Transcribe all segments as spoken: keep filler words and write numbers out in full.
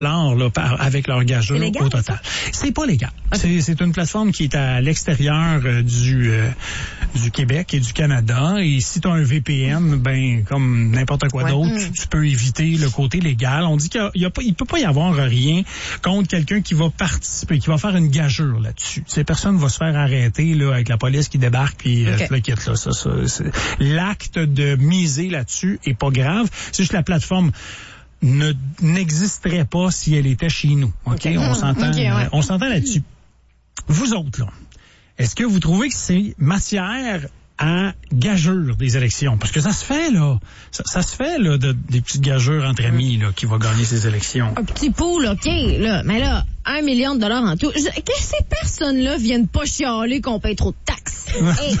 Là, par, avec leur gageur au total. C'est pas légal. Okay. C'est, c'est une plateforme qui est à l'extérieur euh, du euh, du Québec et du Canada. Et si tu as un V P N, ben comme n'importe quoi ouais. d'autre, mm. tu, tu peux éviter le côté légal. On dit qu'il y a, il y a pas, il peut pas y avoir rien contre quelqu'un qui va participer, qui va faire une gageure là-dessus. Ces personnes vont se faire arrêter là avec la police qui débarque puis okay. euh, le quitte là. Ça, ça, c'est, l'acte de miser là-dessus est pas grave. C'est juste la plateforme ne n'existerait pas si elle était chez nous. OK? okay. On s'entend okay, ouais. on s'entend là-dessus. Vous autres, là, est-ce que vous trouvez que c'est matière à gageure des élections? Parce que ça se fait, là. Ça, ça se fait, là, de, des petites gageurs entre amis, là, qui va gagner ces élections. Un petit pool, OK, là. Mais là, un million de dollars en tout. Je, que ces personnes-là viennent pas chialer qu'on paye trop de taxes. hey,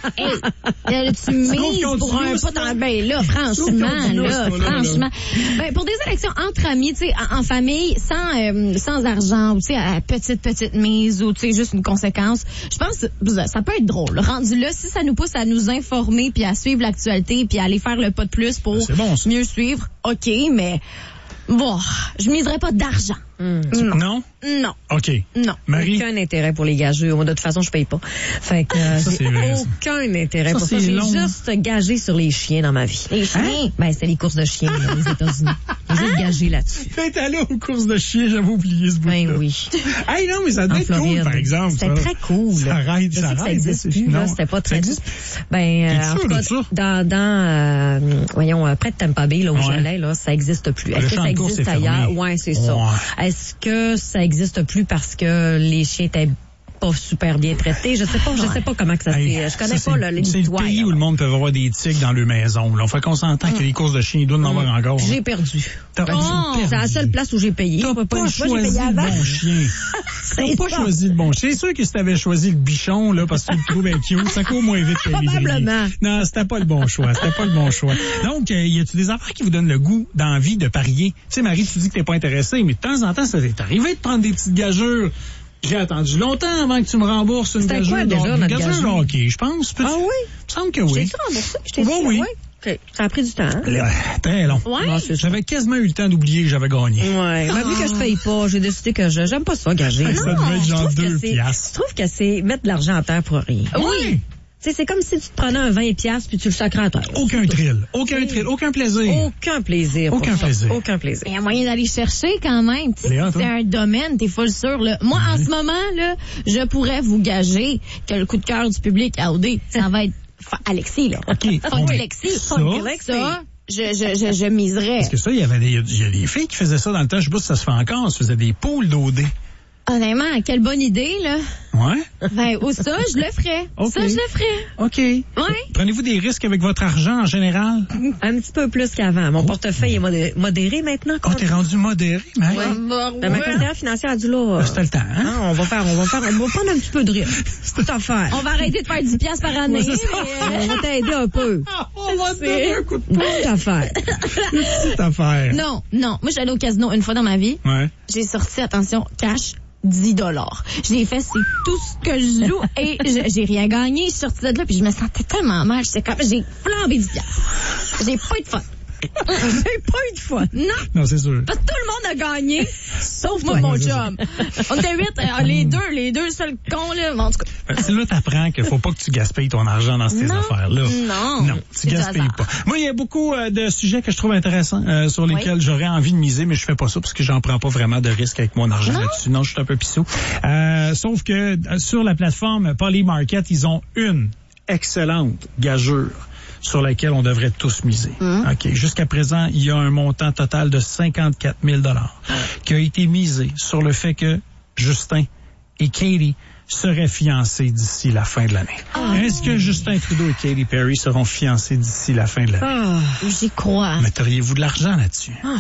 hey, là, tu mises pour un pot en ben là, franchement, là, franchement. Ben, pour des élections entre amis, tu sais, en, en famille, sans, euh, sans argent, tu sais, à petite, petite mise, ou tu sais, juste une conséquence, je pense que ça peut être drôle. Rendu là, si ça nous pousse à nous informer, puis à suivre l'actualité, puis à aller faire le pas de plus pour bon, mieux suivre, OK, mais bon, je miserais pas d'argent. Mmh. Non. Non? Non. OK. Non. Marie? Aucun intérêt pour les gageurs. Moi, de toute façon, je paye pas. Fait que euh, ça, j'ai vrai, aucun intérêt ça, pour ça. J'ai long. juste gagé sur les chiens dans ma vie. Les chiens? Hein? Ben, c'est les courses de chiens dans les États-Unis. J'ai juste gagé là-dessus. T'es allé aux courses de chiens, j'avais oublié ce bout-là. Ben oui. Hey, non, mais ça doit être cool, par exemple. C'était très cool. Ça arrête, ça arrête. Ça existe plus, là. C'était pas très... Ben, euh, en tout cas, dans, dans euh, voyons, euh, près de Tampa Bay, là où ouais. j'allais, là, ça existe plus. Est-ce que ça existe ailleurs? Ouais, c'est ça. Est-ce que ça existe plus parce que les chiens étaient pas super bien traités? Je sais pas, je sais pas comment que ça hey, se fait. Je connais ça, pas là, l'histoire. C'est le pays là. Où le monde peut avoir des tigres dans leur maison. Là. Fait qu'on s'entend mm. que les courses de chiens, ils doivent en avoir encore. J'ai hein. perdu. T'as oh, c'est la seule place où j'ai payé. T'as pas, pas choisi j'ai payé le bon chien. T'as pas choisi le bon chien. C'est sûr que si t'avais choisi le bichon, là, parce que tu le trouvais cute, ça court moins vite que les probablement. Non, c'était pas le bon choix. C'était pas le bon choix. Donc, euh, y a-tu des affaires qui vous donnent le goût, d'envie de parier? Tu sais, Marie, tu dis que t'es pas intéressée, mais de temps en temps, ça t'est arrivé de prendre des petites gageurs. J'ai attendu longtemps avant que tu me rembourses une gageure. C'était quoi déjà, notre gageure? OK, je pense. Ah oui? Il me semble que oui. J'ai-tu remboursé? Je t'ai dit, bon, oui. Ouais. Okay. Ça a pris du temps. Hein? Là, très long. Ouais. Non, j'avais quasiment eu le temps d'oublier que j'avais gagné. Ouais. Ah. Mais vu que je paye pas, j'ai décidé que je, j'aime pas ça, gager. Ah, ça devait être genre deux piastres. Je trouve que c'est mettre de l'argent à terre pour rien. Oui. Tu sais, c'est comme si tu te prenais un vingt piastres puis tu le sacrais à terre. Aucun thrill. Aucun thrill. Aucun plaisir. Aucun plaisir. Aucun plaisir. Aucun plaisir. Il y a moyen d'aller chercher quand même. Léa, c'est un domaine, t'es full sûr. Là. Moi, oui. en ce moment, là, je pourrais vous gager que le coup de cœur du public à O D, ça va être Alexis, là. OK. Funk Alexis. Ça, ça je, je, je, je miserais. Parce que ça, il y avait des, il y a des filles qui faisaient ça dans le temps. Je sais pas si ça se fait encore. Elles se faisaient des poules d'O D. Honnêtement, quelle bonne idée, là. Ouais. Ben, ou ça, je le ferais. Okay. Ça, je le ferais. OK. Ouais. Prenez-vous des risques avec votre argent en général? Un petit peu plus qu'avant. Mon oh. portefeuille est modéré, modéré maintenant. Oh, t'es rendu modéré, mais. Ouais. Bah, ouais. Ma conseillère financière a dit là. Euh, C'était le temps, hein? Non, on va faire, on va faire, on va prendre un petit peu de risque. C'est à faire. On va arrêter de faire dix piastres par année. Ouais, mais... On va t'aider un peu. On va te donner un coup de pouce. C'est à faire. C'est à faire. Non, non. Moi, j'allais au casino une fois dans ma vie. Ouais. J'ai sorti, attention, cash. dix dollars. Je l'ai fait, c'est tout ce que je joue et j'ai rien gagné. Je suis sortie de là puis je me sentais tellement mal. J'étais comme, j'ai flambé du piastres. J'ai pas eu de fun. J'ai pas eu de fun. Non. Non, c'est sûr. Parce que tout le monde a gagné, sauf moi, mon chum. On était huit, euh, les deux, les deux seuls cons, là. En tout cas. C'est là t'apprends qu'il faut pas que tu gaspilles ton argent dans ces non, affaires-là. Non. Non, tu gaspilles pas. Moi, il y a beaucoup euh, de sujets que je trouve intéressants, euh, sur lesquels oui. j'aurais envie de miser, mais je fais pas ça parce que j'en prends pas vraiment de risque avec mon argent non. là-dessus. Non, je suis un peu pissou. Euh, sauf que euh, sur la plateforme Polymarket, ils ont une excellente gageure sur laquelle on devrait tous miser. Mmh. OK. Jusqu'à présent, il y a un montant total de cinquante-quatre mille dollars mmh. qui a été misé sur le fait que Justin et Katie seraient fiancés d'ici la fin de l'année. Oh. Est-ce que Justin Trudeau et Katy Perry seront fiancés d'ici la fin de l'année? Oh, j'y crois. Metteriez-vous de l'argent là-dessus? Oh,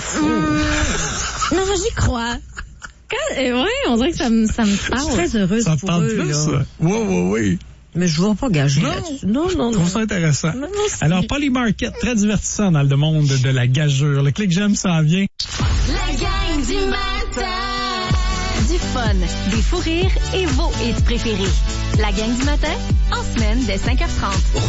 mmh. Non, j'y crois. Quand, euh, ouais, on dirait que ça me, ça me parle. Je suis très heureuse ça pour parle eux. Plus, ça? Oui, oui, oui. Mais je ne vais pas gager non. là-dessus. Non, non, non. Je trouve ça intéressant. Non, alors, Polymarket, très divertissant dans le monde de la gageure. Le clic j'aime s'en vient. La gang du matin. Du fun, des fous rires et vos hits préférés. La gang du matin, en semaine dès cinq heures trente.